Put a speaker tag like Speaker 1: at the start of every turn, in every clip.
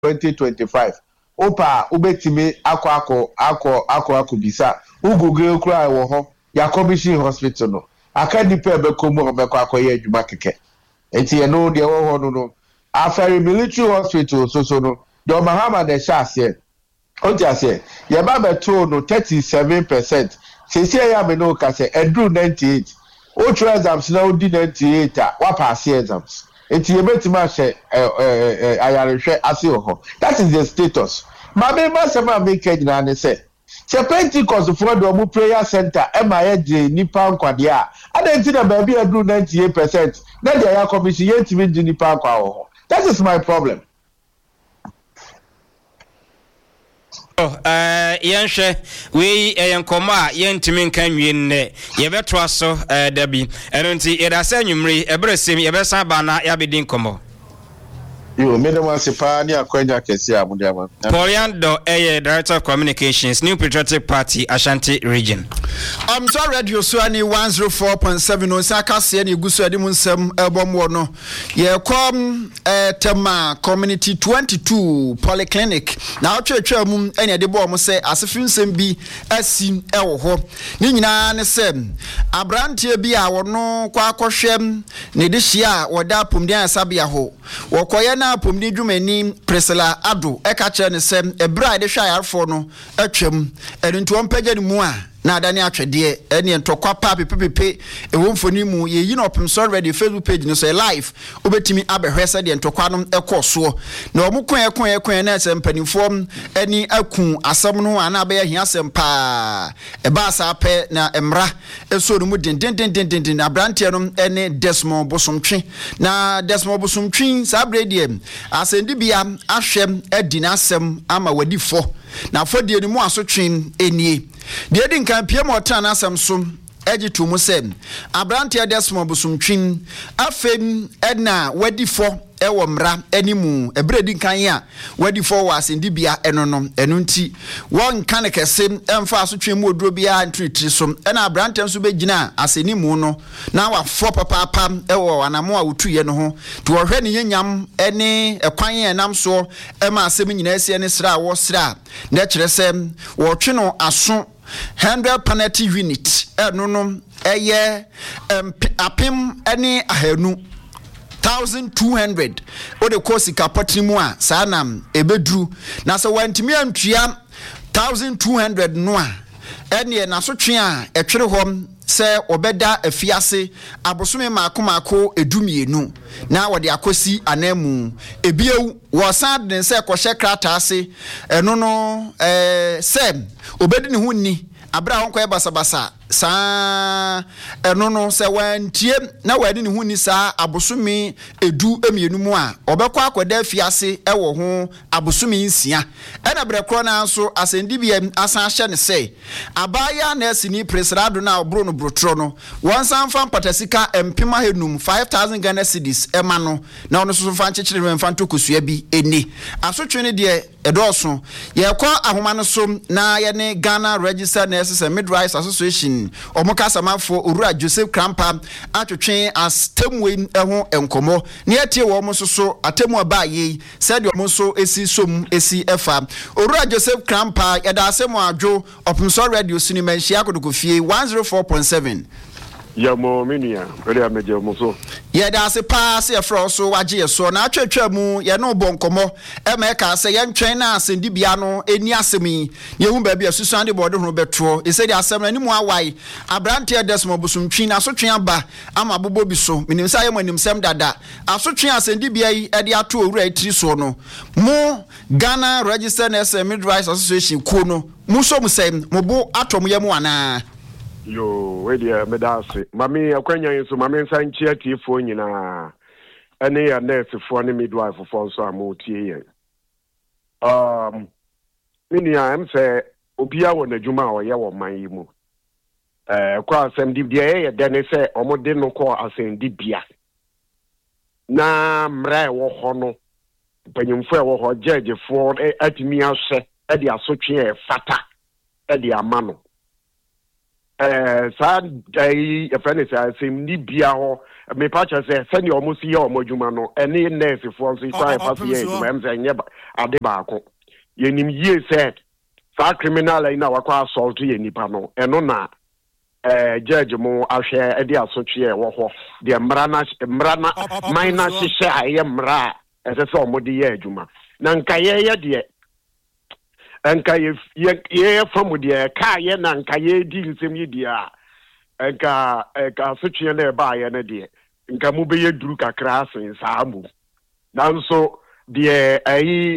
Speaker 1: 2025 opa ubetimi akọ bisa ugugre kura wo ho ya commission hospital no aka nipa be komu obekọ akoye adwuma keke enti ye no de wo ho no after military hospital so no the Mahama de shase o jase ye ba beto no 37%. Sisi ya me no ka say edru 98 o try exams na o di 98 wa pass exams enti ye betima hye ayarehwe ase ho. That is the status. Ma me ma se ma me kejina ne say Pentecost for the prayer center MIJ nipa nkwade a adenti na ba bi edru 98% na the ya commission yetimi di nipa nkwa ho. That is my problem.
Speaker 2: Yanshe we yankoma yentimi nkanwie nne yebeto aso dabi enonti yedasa nwumri ebresem yebesa ba na yabedi nkomo
Speaker 1: yo medema sepa ni akwanya kesi amudiama
Speaker 2: Poliando Director of Communications New Patriotic Party Ashanti Region
Speaker 3: so radio so ani 104.7 Osaka se ni guso ade munsem ebomwo no ye kom tema community 22 polyclinic na otwetwa mu ene de bo mo se asefin nsem bi asi ewo ho ni nyina ne se abrantie bi a wono kwa akohwem ne de hia woda pomdian asabia ho wokoye na pomdi dwumani Priscilla Ado eka kire ne se ebra de hwa yarfo no atwam enuntu ompagya ni mu a na adani atwede ene ntokwa pa pepepe ewomfoni mu ye yi no opem so ready Facebook page no so live obetimi abehwese de ntokwa no ekoso na omukon na sempanifo eni akun asam no ana abeya hia sempa eba sa pe na emra eso no mu den abrante no ene Desmond Bosomtwe na Desmond Bosomtwe sa brede asendi bia ahwem adina asem ama wadifo na fodie ni mu asotwen enie de din kan piem otan asem so egitu mu sem abrante Desmond Bosomtwe afem edna wadifo ewo mra animu ebredi kan ya wadi for was ndibia enono enunti won kan kese emfa asotwe mu oduro bia ntritri so ena abrantem so begina asenimu no na wa fo papa ewo anamo a wotuye no ho to ohwe ne nyam ene ekwan enam so ema asem nyina ese ne sra wo sra na kire se wo twe no aso 100 penalty unit enono eye apem ene ahanu 1200 ode kosi kapotri mu a sanam ebedru na so wantimi antua 1200 no a ene na so twe a etwere hom se obeda afiase abosome maako edumienu na wode akosi anamu ebiew wo sad den se kohye krata ase eno no se obedi ne ho ni abra won koye basabasa sa eno no se wantie na wadi ne hu ni sa abosome edu emienu mu a obekwa akoda afiase ewo ho abosome nsia ena brekro na so asendi bia asan hye ne se abaya na asini presrado na obro no brotro no wonsan fan patasika empema henum 5000 Ghana cedis ema no na ono so fan chekere memfa ntokosua bi eni asotwe ne de edoso ye kwa ahoma no so na ye ne Ghana Registered Nurses and Midwives Association omukasa mafo Owura Joseph Krampa atwetwe astemwe eho enkomo ne atie wo mo so atemu abaye said wo mo so esi som esi efa Owura Joseph Krampa yada asemu adwo opumso radio sinima hia kodokofie 104.7
Speaker 4: Yamo minia wele ameje muso
Speaker 3: ye da se pa se efro so wage so na atwetwa mu ye no bonkomo e ma ka se ye ntwen na asendi bia no eni asemi ye hu ba bia susuande bode ho betro e se di asem na ni mu awai abrante Desmond Bosomtwe na so twen aba ama bobo bi so minim sa ye manim sem dada aso twen asendi bia yi e de ato Owura itiri so no mu Ghana Registered Nurses and Midwives Association ko no mu so mu sem mo bo atom ye mu ana
Speaker 4: yo wedia medase mami akwanya yin so mami sanchi atifo nyina ene ya nurse fo ne midwife fo so amotie yen mini am say obia wo n'adwuma o ye wo man yi mu kwa asem di bia ye de ne say omode no ko asem di bia na mra wo ho no panyimfo e wo ho judge fo atimi ahye e de asotwe e fata e de amano sa dai e friend say sim ni bia ho me pa cha say send your mo see your adwuma no ene nurse for so try pass here em say nye ade ba ko yenim ye said sa criminal ina wakwa assault ye nipa no eno na judge mo ahwe e de asotwe e wo ho de mrana minor hye aye mra ese so mo de ye adwuma na nka ye de enka ye famu de ka ye na nka ye di nsem ye dia enka asotwe na ba ye na de nka mu be ye duru kakra asen sa amu nanso de ayi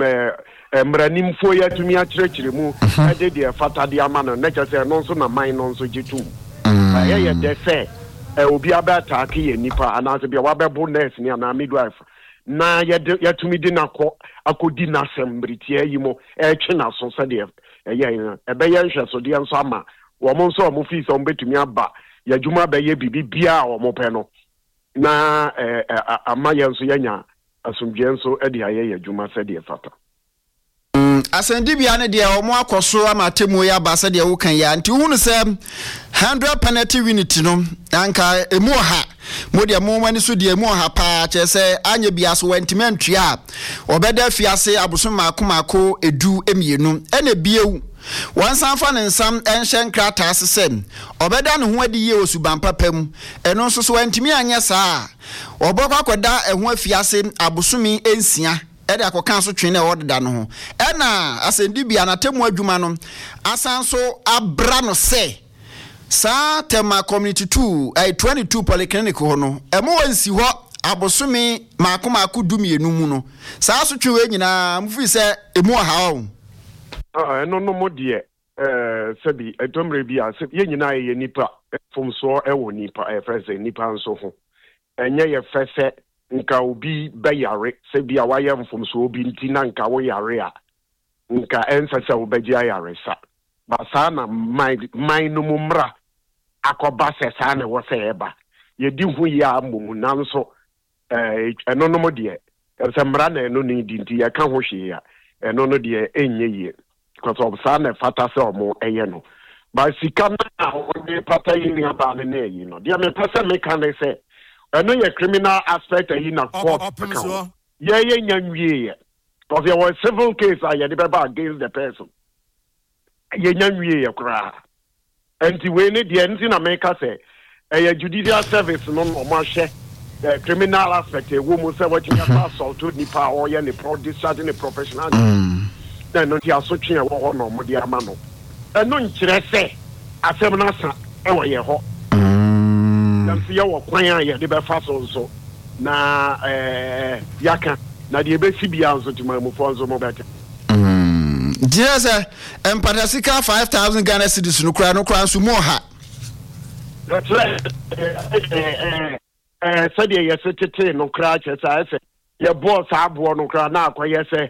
Speaker 4: mranimfo ya tumi akyerɛkyerɛ mu ade de fata de ama no na kyerɛ no nso na man no nso gyetu ye de sɛ obi abata ka ye nipa anaso bia wabɛbo nurse ni ana midwife na ya tumi di na akodi na sembritie yi mo twe na so sɛ de ye ebe ye nhwɛ so de nso ama wo mo nso mo fi so mbetumi aba ya dwuma ba ye bibia wo mo pɛ no na ama ye nso yanya asomdwe nso de aye ye dwuma sɛ de fata
Speaker 3: asendibia ne de omo akoso amatemu ya ba se de wo kan ya nti hunu se 100 penalty unit no anka emu ha mo de mo mani so de emu ha pa che se anya bia so wentimentu a obeda fiase aboso mako edu emienu ene biewu wansan fa ne nsam enhye nkrata asesem obeda ne ho adi ye osuban papam eno nso so wentimi anya saa obokwa koda eho afiase abosomi ensia ede akokan so twene e wodeda no ho ena asendibia na temu adwuma no asan so abra no se sa tema community 2 22 polyclinic ho no emo wansi ho abosomi mako dumienu mu no sa so twe nyina mfi se emu ha o
Speaker 4: no mo de sabi etomre bia ye nyina ye nipa fomso e wo nipa frese nipa nso ho enye ye fese nka obi bayare se bia waye mfomso obi nti na nka wo yare a nka enfese obaji ayare sa basa na mai no mumra akoba se sa na wo se eba ye di hu ya mum nanso eno no mo de se mra na eno ni di nti ya ka ho hwe ya eno no de enye ye because of sa na fata se omo eye no ba sika na oni pata yi ni aba na yi no dia me pese me kan say eno ye criminal aspect yi na court ye nyanwie because there was civil case I dey ba against the person ye nyanwie ye kra enti we ne de enti na me ka say judicial service no mo hye criminal aspect e wo mo say what you have assault nipa or ye ne pro discharge ne professional na no ti asotwe e wo ho no mo de ama no eno nkyere se asem na sa e wo ye ho ye wo kwan a ye de be fa so na yaka na de be sibia nso tima mu fo nso mo beta
Speaker 3: Jesus empadasika 5,000 Ghana cedis no kra nso mo ha
Speaker 4: that's right said ye setete no kra che sa se ye boss abo no kra na akoye se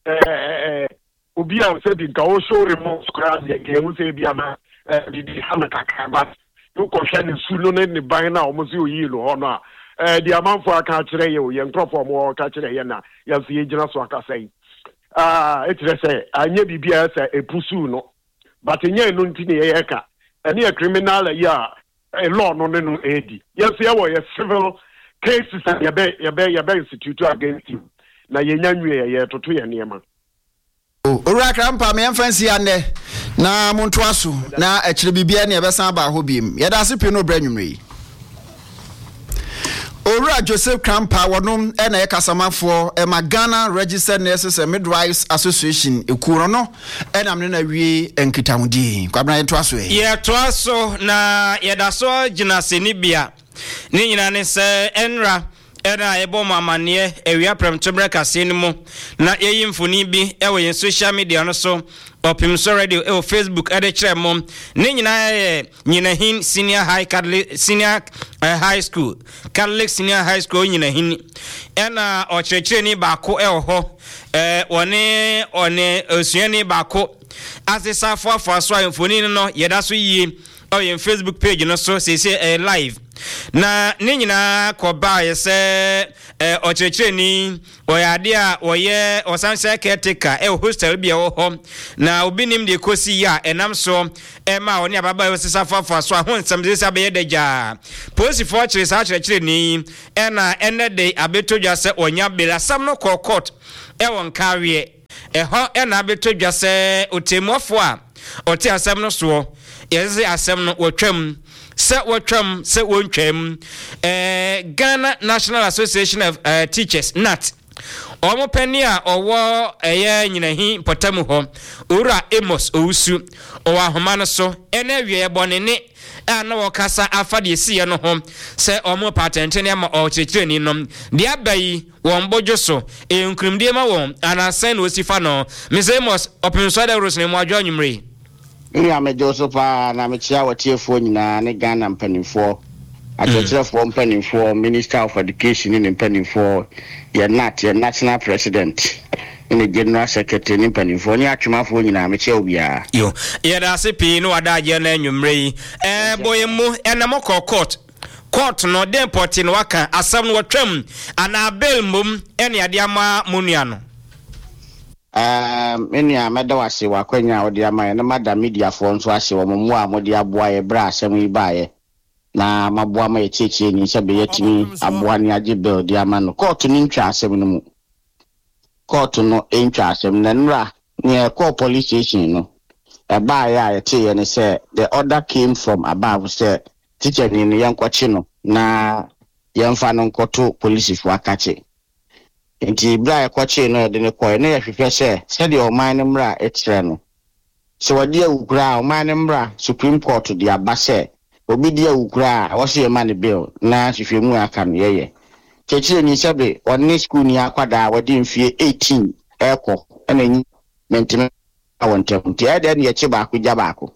Speaker 4: obi a se bi nka o show remote kra ye ke hu se bia na di ha na kakaba no ko hwe ne su no ne ban na o mo se oyi lo ho no a di amanfo aka kire ye o ye nkrofo mo ka kire ye na ye so ye gina so aka sai etire se anya bibia se epusu no but nya no ntini ye ka ene a criminal ya law no no edi yes ye wo ye civil cases ye be institute against you na ye nyanwe ye toto ye niema
Speaker 3: ora krampa me fancy ande na monto aso na akire bibia ne be san ba ho biem ye da se pe no branwumre Ora Joseph Krampa wonom e na ye kasamafo e Ghana Registered Nurses and Midwives Association ekuro no e na mne na wie enkitamudi kwabna ye to aso
Speaker 2: ye to aso na ye da so gina senibia ni nyina ne se enra era ebo mamane ewia premtobre kase ni mu na yeyi mfoni bi e wo social media no so opim so radio e Facebook e de kire mom ni nyina nyina hin senior high high school Catholic senior high school nyina hin e na o chekire ni ba ko e ho one osuani ba ko asesa fo so mfoni no ye da so yi o yen Facebook page no so say live na ne nyinaa kɔba yɛ sɛ ɔkyerɛkyerɛni ɔyɛ ade a ɔyɛ ɔsanhyɛ caretaker hostel bi a ɛwɔ hɔ na obi nim de kɔsi yi a ɛnam so ma ɔne ababa sesa fafa so a ho nsɛm de sɛ abɛyɛ dagyaa polisifoɔ kyerɛ saa kyerɛkyerɛni ɛna ɛnɛ de abɛtɔ dwa sɛ ɔnya bela asɛm no kɔ court ɛwɔ nkaweɛ ɛhɔ ɛna abɛtɔ dwa sɛ otemmuafoɔ a ɔte asɛm no soɔ yɛsɛ asɛm no wɔtwam sɛ wɔtwam sɛ wɔntwam Ghana National Association of Teachers NAT ɔmo pɛni a ɔwɔ ɛyɛ nyinahi pɔtamu hɔ owura Amos Owusu ɔwɔ ahoma no so ɛna awie bɔnene a na wɔkasa afa deɛ siɛ no ho sɛ ɔmo patɛntene ama ɔkyerɛkyerɛni no deɛ aba yi wɔn bɔdwo so nkurumdie ma wɔn anansɛn na osi fa no Mr. Amos ɔpemso de rosne mu adwo anwumre
Speaker 5: Ini amejo so pa na mechia watiefo nyina ne Ghana mpanimfo akyerɛkyerɛfoɔ mpanimfo Minister of Education ne mpanimfo yɛ NAT yɛ National President ne General Secretary ne mpanimfo ne atwemafo nyina mechia obia
Speaker 2: yo yɛ da se pii no wada agye na anwumre yi boyemu ɛnam court no den pɔte no waka asɛm no wɔtwam ana bail mom ɛne ade ama monua no
Speaker 5: Menya meda wase wakwanya odi amaye na madam media fo nso ahye wo mo a modi aboa ye bra asem yi baaye na maboa ma ye cheche ni se be yetimi aboa ni age bill di ama no court ni ntwa asem no mu court no ntwa asem na nra ne call police station no e baaye a ye te ye ne say the order came from above say teacher ni yankwachi no na yemfa no nkoto police fo akache Enti bra ekwache no de ne koy na yehwehwe se de oman ne mra etre no so wadi awukura oman ne mra Supreme Court de abase obi de awukura wo se ma ne bill na hwehwe mu aka no yeye cheche ni sebe wonni school ni akwada wadi mfie 18 eko na nyi mentime awontem ti ede ne yeche ba akugya baako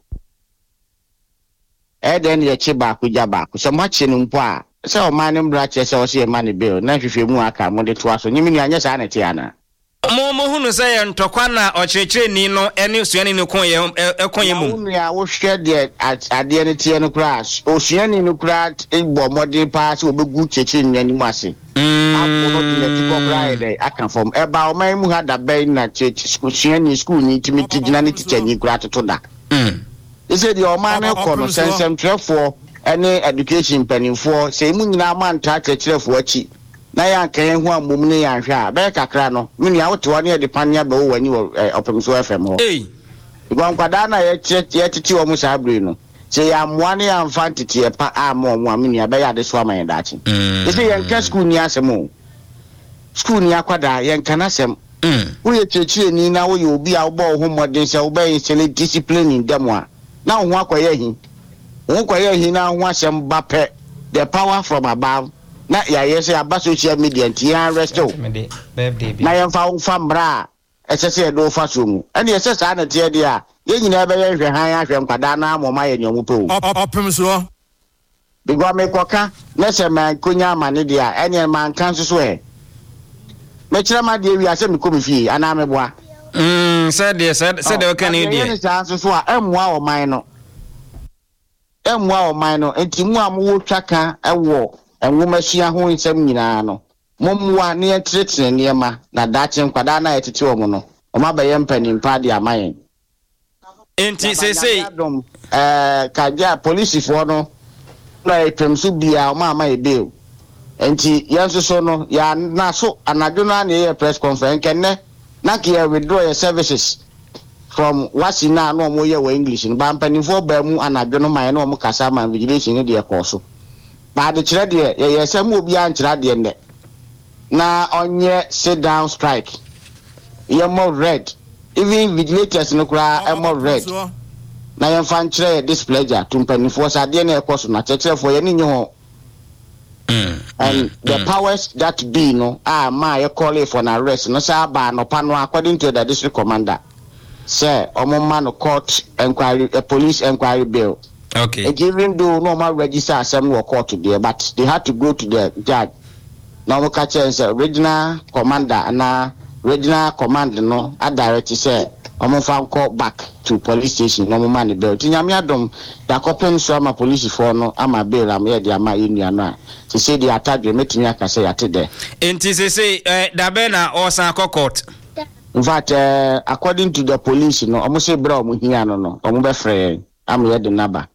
Speaker 5: so machi no mpo a se oman ne mra che se wo se ma ne bill na hwehwe mu aka mo de to aso nyimi ni anya sa na te ana
Speaker 2: mo hunu sɛ yɛ ntɔkwa na ɔkyerɛkyerɛni no ɛne osuani no kon yɛ mu
Speaker 5: wo ya wo hwɛ de ade ne tie no kra osuani no kra egbo mɔden pa sɛ obegu kyerɛkyerɛni ani mu ase akono de ne tikɔ kra yɛ aka fam ɛba ɔman mu ha da bɛn na osuani school ni timi tigina ne teacher ni kra toto da ese de ɔman ne kɔ no sensem trɛfoɔ ɛne education panimfoɔ sɛ mu nyina ma nta kyerɛkyerɛfoɔ akyi na ya kan hu amom ne ya hwa be kakra no mini ya wote woni de pania be wo wani opemso FM ho igwan kwada na ye titi wo musa abri no se ya moa ne ya mfa titi e pa amo mo mini ya be ya de so aman dachi ese ye nka school ni asem school ni akwada ye nka na asem wo ye chechi ni na wo ye obi a wo bo ho modern se wo be in discipline in dem a na wo akoye hi wo koye hi na ho asem ba pe the power from above na ya yese aba social media nti ya resto na ya fa mbra esese do fa so mu ene yese sa na tie dia ye nyina be ye hwe han ahwe nkwada na amoma ye nyomu pe o
Speaker 3: opem so
Speaker 5: bigwa me koka na se man konya amane dia ene man kan so e me kira ma dia wi ase me komi fie ana me boa
Speaker 2: said de o kan dia
Speaker 5: ene sa so a emwa o man no enti mu amwo twaka ewo enwomashia ho nsem nyina no momwa ne entretre niema na dache nkwada na etete wo no omabaye mpanimpa de amayen
Speaker 2: enti sesei
Speaker 5: kaja police fo no na epemsu bia oma ebe enti yanso so no ya na so anadwo na na press conference kenne na ke withdraw your services from wasina no mo ye wa English no ba mpanimfo ba mu anadwo no man no mo kasa man vigilation de ekoso ba de kire de ye se mu obi an kire de ne na onye sit down strike ye mo red even vigilators no kura e mo red na ye fan kire displeasure to mpanifo sa de na ekoso na chechefo ye ni ho and the powers that be no ma ye call for an arrest no sa ba no pa no according to the district commander say omo no court inquiry a police inquiry bill.
Speaker 2: Okay.
Speaker 5: Even though normal register assembly or court there, but they had to go to the judge. Now we regional commander and regional command no a direct say fa call back to police station no man the belt nyame adom da kopem so ama police for no ama bail am ye dia ma yenu ana to say the attack metimi aka say yate there
Speaker 2: enti say da be na osan court.
Speaker 5: In fact, according to the police, no, almost say bro, no, be free. I'm here the number.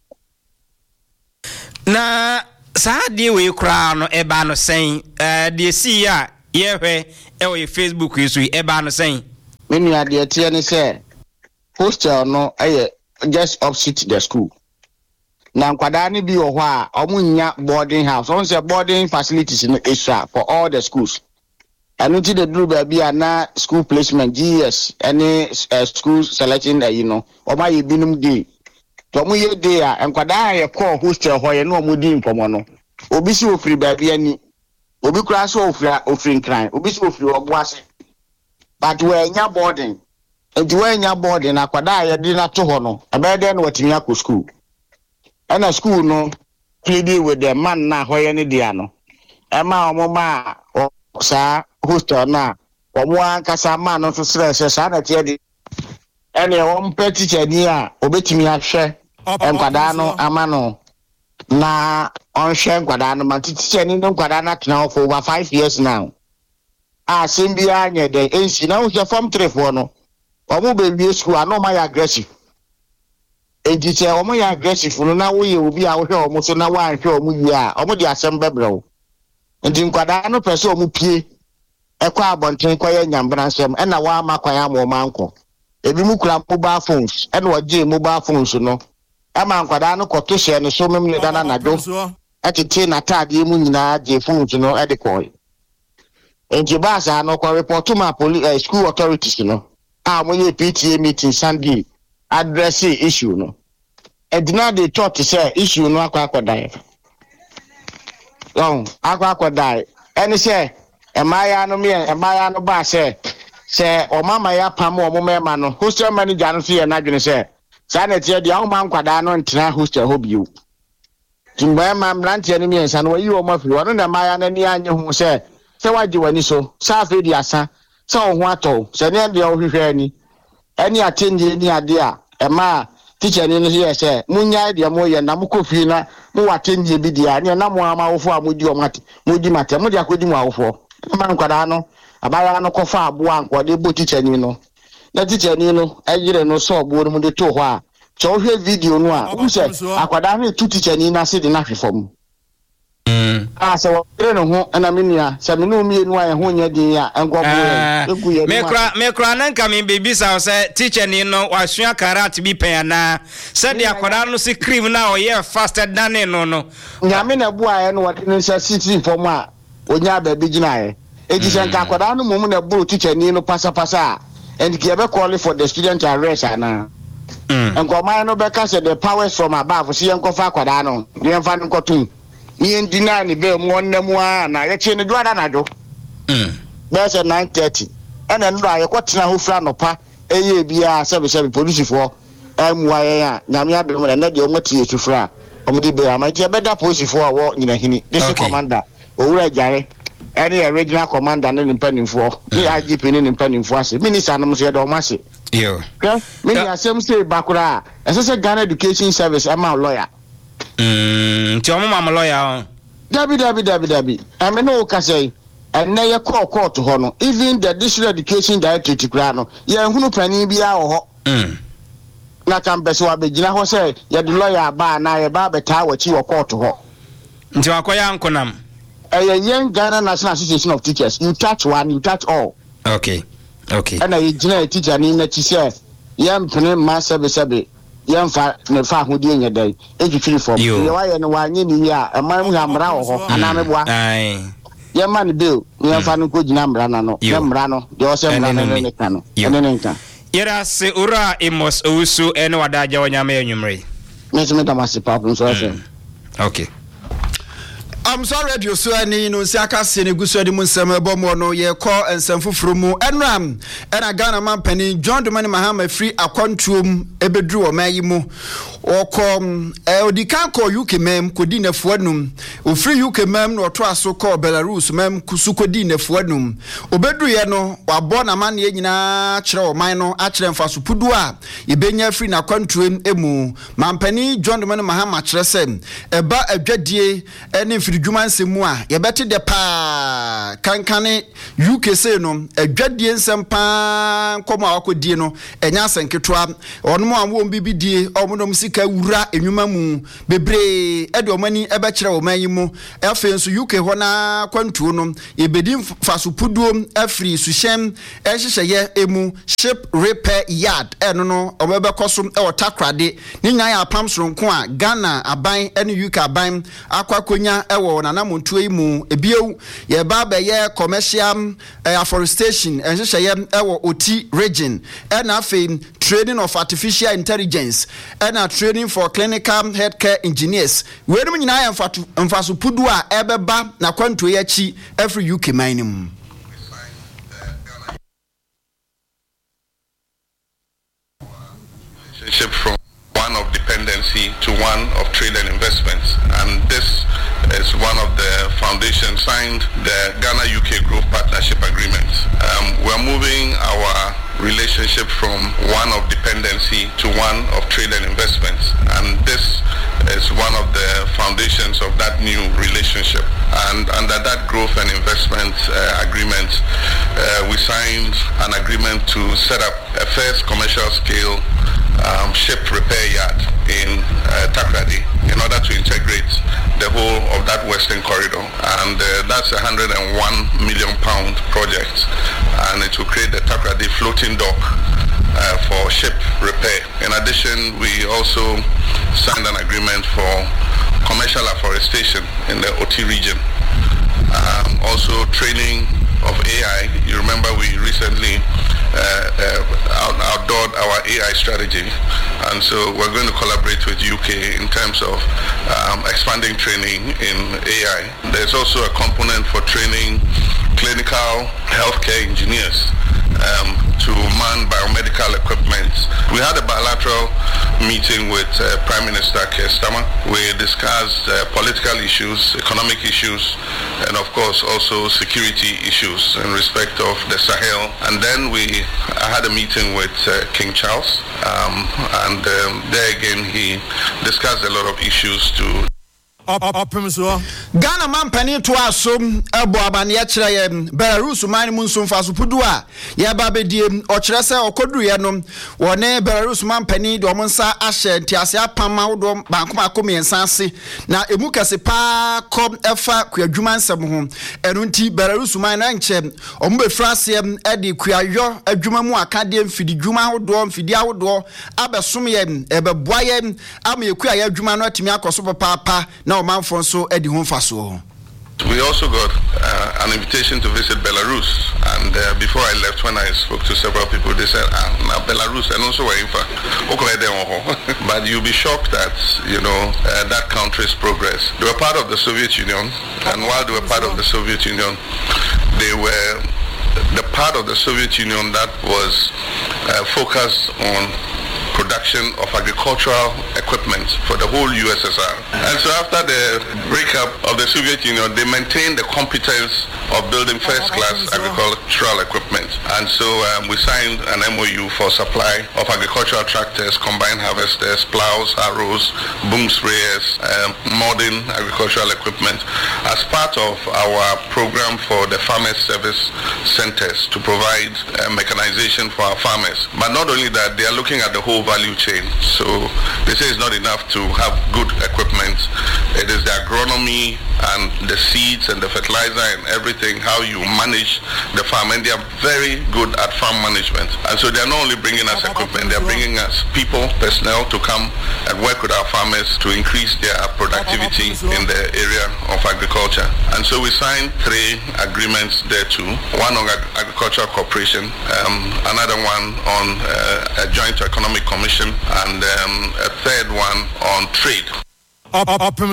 Speaker 2: Na saadi we kra no eba no sen de see ya ye hwe e Facebook yisu eba no sen.
Speaker 5: Menu ade tie ne say hostel no just opposite the school. Na nkwada ne bi wo ho a omunya boarding house. On say boarding facilities no extra for all the schools. And until the do baby na school placement GS any school selection you know or my binum day to mu ye day and kwada ye call hostel ho ye no mu di nkomo no obi si ofri baby ani obi kura so ofri nkran obi si ofri oboase but we nya boarding and we nya boarding na kwada ye di na to ho no abede no watimi akọ school and a school no plead with the man na ho ye ne dia no ema omoma sa hostel na omo ankasa ma no so stress sa na tie di ene won pe teacher ni a obetimi ahwe enkwada no ama no na on hwe enkwada no ma teacher ni enkwada na tena for over 5 years now a simbia anye de ensi na wo form 3 for no omo be bi school ano ma ya aggressive ejite omo ya aggressive no na wo ye obi a wo hwe omo so na wa hwe omo yi a omo di asem bebrewo ndi nkwada no pese omo pie ekwa abonten kwaye nyambra nsem na wa makwaya mo manko ebi mu kura mobile phones na waje mobile phones no ama nkwada no koto hye no so memle dana na do atete na tade mu nyina je phones no e de koy enje basa no ko report ma police school authorities no mo ye PTA meeting Sunday address issue no edina they thought to say issue no akwa die akwa die any say emaya no ba say o mama ya pam o mema no hostel manager no so na dwene say sa na tie dia o man kwada no ntena hostel ho bio timba ma mlantie no miensa no yi o mafiri wono na maya na ni anye hu say waje wani so sa fe di asa sa o ho ato se ne dia o hwehwe ani atenje ni ade a ema teacher ni no say munya dia mo ye na mukofi na mu watenje bi dia ne na mo ama wofo a modi o mate modi mate mo dia kodi mo awofo man kwada no abaya no kofa aboa ankwade bo teacher ni no na teacher ni no ayire no so obo no mu de to ho a cho hwe video no a wo se akwada no tu teacher ni na se de na hwefom se wo re no ho na menua se me no mienu a ho nya din a enkobo
Speaker 2: mekra na nka me baby sa se teacher ni no wasua karate bi pen na se de akwada no se cream na o ye faster than no
Speaker 5: nyame na bu aye no wode no se city form a onya ba bi gina aye ejisen ka akwada no mum na bu teacher ni no pasa and ki ebe call for the student arrest ana enko man no be ka se the powers from above si enko fa akwada no de enfa no kotum ni ndina ni be mo nnemu a na ye che ne duada na do be se 9:30 ena ndo aye kwotena ho fra no pa eye bia sebe police for aye ya nyame adom na de o mati etufra o mudi be amati be da police for wo nyina hini this commander owura jare any regional commander ne mpanimfo ni IGP ne mpanimfo ase minister no so ye do mase
Speaker 2: yo
Speaker 5: me ni asem say bakura ese Ghana Education Service ama lawyer
Speaker 2: ti omo ma lawyer
Speaker 5: dabi ame no ka say and na ye call court ho no even the district education directorate kra no ye hunu pani bia ho na kan beso abegina ho say ye the lawyer ba na ye ba beta wachi wo court ho
Speaker 2: nti akoya nkonam
Speaker 5: young Ghana National Association of Teachers. You touch one, you touch all.
Speaker 2: Okay.
Speaker 5: And I general teacher ni na teacher. Yam pene master be yam fa ne fa ho die nya dai. Eji form. Ye wa ye no wa nye ni ya. E man mu amra ho ana me boa.
Speaker 2: Ai.
Speaker 5: Ye man bill, yam fa no ko gina mra na no. Ye mra no. De o se mra no ne ka no. Ene ne nka.
Speaker 2: Yera se ura Amos Owusu ene wadaja wanyama enwumre.
Speaker 5: Me se me tamase pa so FM.
Speaker 3: All I'm sorry, radio so any no Siaka Sini Guso de Munsam Bomono, ye call and some Fufrumu, and Ram, and a Ghana man penny, John Domani Mahama free a quantum, Ebedru or Mayimu, or come, the can't call UK mem, Codina Fuadnum, or free UK mem, or try so called Belarus mem, Kusukodina Fuadnum, Obedriano, or born a man yena, Chro, Mino, Achren Fasupudua, Ibenya free na quantum emu, Mampeni, John Domani Mahama Tresem, a jedie, and if Juman Simwa, ye better de pa kankane UK say no, a jadien sampan, coma ako dino, and yasan ketwa, or no one won't be BD, or monomsika ura, and yumamu, bebre, edo money, a bachelor or mayimo, elfens UK hona quantunum, a bedin fasupudum, a free sushem, eshaye emu, ship repair yard, and no, or weba cosum or takrade, Nina pumps from Kwa, Ghana, a buying, any UK buying, aqua kunya, na namuntu emu ebio ye baba ye commercial afforestation enhye ye ewo oti region and afin training of artificial intelligence and training for clinical healthcare engineers we no nyina ya mfaso pudu a ebeba na kwanto ye chi every UK mining
Speaker 6: from one of dependency to one of trade and investments, and this is one of the foundations signed the Ghana-UK Growth Partnership Agreement. We're moving our relationship from one of dependency to one of trade and investments, and this is one of the foundations of that new relationship. And under that growth and investment agreement, we signed an agreement to set up a first commercial scale ship repair yard in Takrady in order to integrate the whole of that western corridor, and that's a £101 million project, and it will create the Takrady floating dock for ship repair. In addition, we also signed an agreement for commercial afforestation in the OT region. Also training of AI. You remember we recently outdoored our AI strategy, and so we're going to collaborate with UK in terms of expanding training in AI. There's also a component for training clinical healthcare engineers to man biomedical equipment. We had a bilateral meeting with Prime Minister Keir Starmer. We discussed political issues, economic issues, and of course also security issues in respect of the Sahel. And then I had a meeting with King Charles, and there again he discussed a lot of issues to
Speaker 3: Ghana man penny to asum ebo abane ya kire ye Belarus man mu nsum faso pudu a ye ba bedie o kire se okodu ye no wone Belarus man penny de omonsa ahye ntiase apama wodo banko miensa ase na emu kase pa kom efa kwadwuma nsem ho enu nti Belarus man na nche omo be frase e de kwayo adwuma mu akade mfidi dwuma wodo mfidi awodo abesom ye ebeboa ye ama ekua ye adwuma no atimi akoso papa na man so Eddie home faso.
Speaker 6: We also got an invitation to visit Belarus, and before I left, when I spoke to several people, they said, now Belarus, and also but you'll be shocked that, that country's progress. They were part of the Soviet Union, and while they were part of the Soviet Union, they were the part of the Soviet Union that was focused on production of agricultural equipment for the whole USSR. And so after the breakup of the Soviet Union, they maintained the competence of building first-class agricultural equipment. And so we signed an MOU for supply of agricultural tractors, combine harvesters, plows, harrows, boom sprayers, modern agricultural equipment as part of our program for the farmers service centers to provide mechanization for our farmers. But not only that, they are looking at the whole value chain. So they say it's not enough to have good equipment. It is the agronomy and the seeds and the fertilizer and everything, how you manage the farm. And they are very good at farm management. And so they are not only bringing us equipment, they are bringing us people, personnel to come and work with our farmers to increase their productivity in the area of agriculture. And so we signed 3 agreements there too. One on agricultural cooperation, another one on a joint economic commission, and a third one on trade.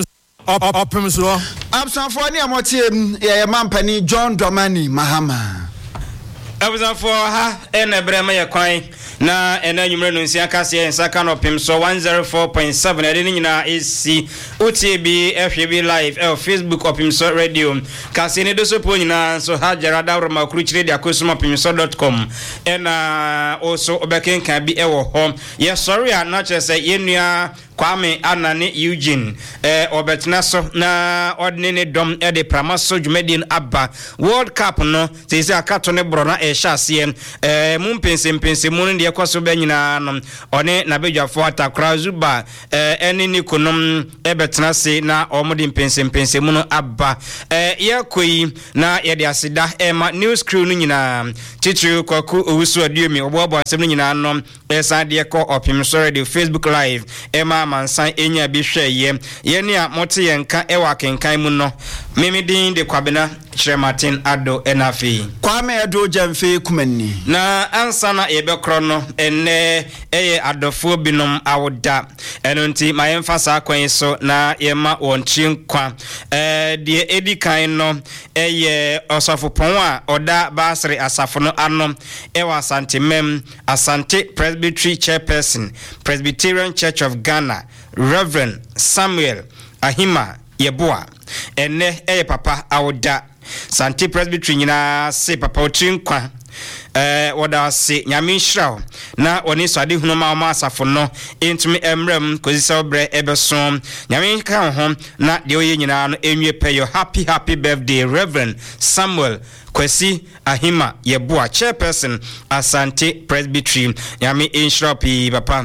Speaker 7: Opem so.
Speaker 3: Absanfo ni amotie ye mampani John Dramani Mahama.
Speaker 2: Absanfo ha enebrema ye kwan na enanyumre no nsia kase ye nsaka no pem so 104.7 ede ni nyina esi OTB FB live Facebook opem so radio kase ne do so po nyina so ha jarada roma kruchire dia kosumapemso.com ena also obekenka bi ewo ho ye sorry na chese yenua Kwame Anane Eugene obetna so na ordinary dom de pramaso jumedin abba World Cup no se akato ne bro na ehase mumpense mun de kwaso be nyina no one na bedwafo atakra zuba ene ni konom ebetna se na omode mpense mun abba yekoyi na ye de aseda ma news crew no nyina chichu kwaku owusu adiomi obobo asem no nyina no esa de ko opim so radio Facebook live mansan enya bi hweye ye ne a mote yenka ewa kenkan mu no memedin de kwabena Martin Ado enafi
Speaker 3: Kwame Ado Jamfe kumani
Speaker 2: na ansa na ebekro no ene eye adofo binom awoda eno nti mayemfasa kwan so na yema wonchi nkwa de edikan no eye osofopon a oda basre asafo no ano ewa Asante Mem Asante Presbytery Chairperson Presbyterian Church of Ghana Reverend Samuel Ahima Yeboa ene eye papa awoda Santi Presbytery nyina se papa otrinkwa woda se nyame hiraw na oni swade hunoma ma asafo no entumi emrem kozisa obre ebeso nyame ka ho na de oye nyina no enwie peyo happy birthday Reverend Samuel Kwesi Ahima Yeboa Chairperson Asante Presbytery nyame hiraw pi papa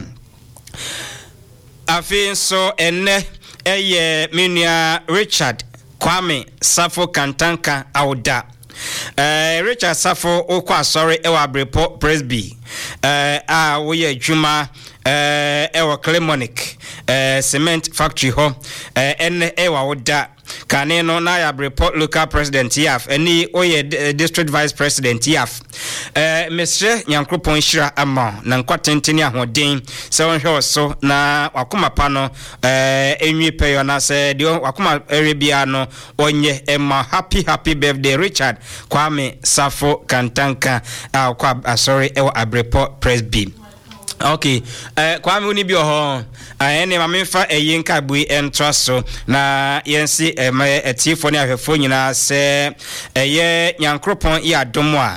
Speaker 2: afi so enne eye menua Richard Kwame Safo Kantanka Auda Richard Safo okwa sorry ewa Brepo Presby wo ye adwuma ewa Clemonic cement factory ho ewa Auda kane no na ya report local president yaf eni oye district vice president yaf Mr. Nyankropon Shira ama na nkwatenteni ahoden se wonhwe so na wakoma pa no enwi peyo na se de wakoma erebia no onye ema happy birthday Richard Kwame Safo Kantanka kwa sorry ewa abrepo presby. Okay, Kwame uni bi ho ene ma memfa eyinka bui entraso na yensi etifo ne ahwefo nyina se eye Nyankropon ya domo a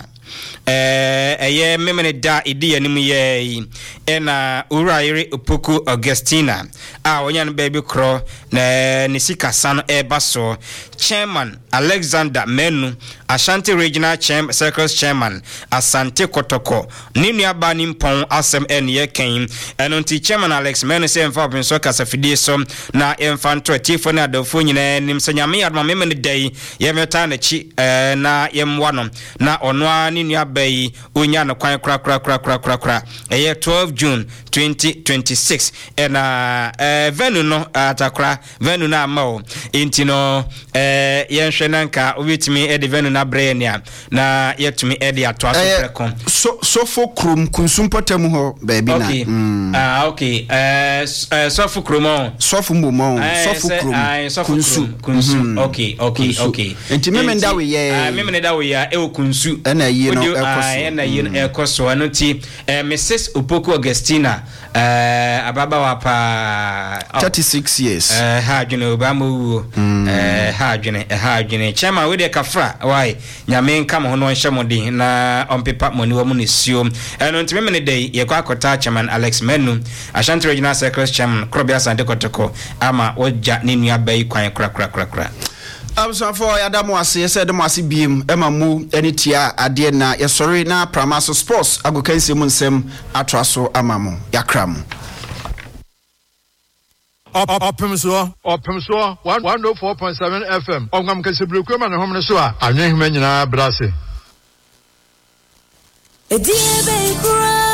Speaker 2: eye memene da idi anim ye ena Uraire Opoku Augustina onya no baby kro na nisika san ebaso chairman Alexander Menu Ashanti Regional Circles Chairman Asante Kotoko ninu aba ni mpon asem ene ken enonti chairman Alex Menu se mfa open so kasafidie so na emfanto atifo na adofo nyina nim sanyame adma memene dai yemeta na chi na yemwano na ono ninu aba yi onya no kwan kra eye 12 June 2026 ena venu no atakra venu na amao intino yenhwe nanka obetimi edi venu na brenia na yetumi edi atwa so prekon
Speaker 3: sofo krum kunsumpotem ho baby na
Speaker 2: okay sofo krum
Speaker 3: sofo mbomo sofo krum kunsu okay enti memenda we ye
Speaker 2: memenda da we ya e kunsu
Speaker 3: na yi no
Speaker 2: na yi ekoso anoti Mrs. Opoku Augustina ababa wapa
Speaker 3: 36 years
Speaker 2: ha dwene obamu ha dwene chema we de kafra why nyame nka mo no nhemode na ompepa moni wo mu ne sio eno ntime mene dey ye kwa akota chairman Alex Menu Ashanti Regional Circles Chairman Krobia Asante Kotoko ama oja ne nua bai kwan kra
Speaker 3: Absafo yadamu ase yese demu ase biem ema mu enitia ade na yesori na Pramaso Sports agokansi mu nsem atraso amamu yakram
Speaker 7: Opem so 104.7 FM ongam kasebreku ma ne homne so a anwe hema nyina brase
Speaker 8: Edie be kura